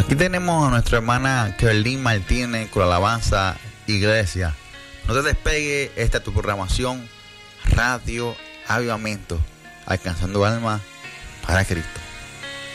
Aquí tenemos a nuestra hermana Kerlin Martínez con la alabanza Iglesia. No te despegue, esta es tu programación Radio Avivamiento, alcanzando almas para Cristo.